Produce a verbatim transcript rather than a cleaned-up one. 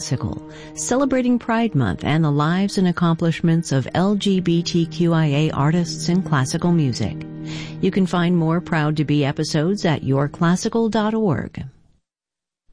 Classical, celebrating Pride Month and the lives and accomplishments of L G B T Q I A artists in classical music. You can find more Proud to Be episodes at your classical dot org.